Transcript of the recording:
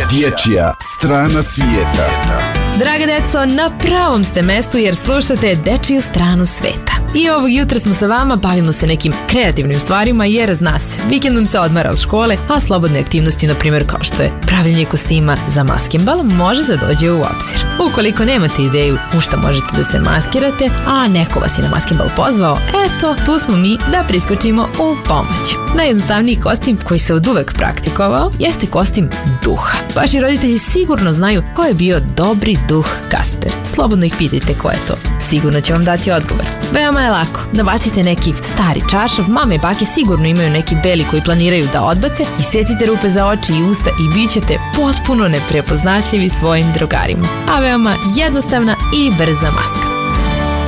Dječja strana svijeta. Draga deco, na pravom ste mestu jer slušate Dečiju stranu sveta. I ovog jutra smo sa vama, bavimo se nekim kreativnim stvarima jer zna se, vikendom se odmara od škole, a slobodne aktivnosti, na primjer kao što je pravljenje kostima za maskenbal, može da dođe u obzir. Ukoliko nemate ideju u šta možete da se maskirate, a neko vas je na maskenbal pozvao, eto, tu smo mi da priskočimo u pomoć. Najjednostavniji kostim koji se oduvek praktikovao jeste kostim duha. Vaši roditelji sigurno znaju ko je bio dobri duh Kasper. Slobodno ih pitajte ko je to. Sigurno će vam dati odgovor. Veoma je lako. Nabacite neki stari čaršav, mame i bake sigurno imaju neki beli koji planiraju da odbace, isecite rupe za oči i usta i bit ćete potpuno neprepoznatljivi svojim drugarima. A veoma jednostavna i brza maska.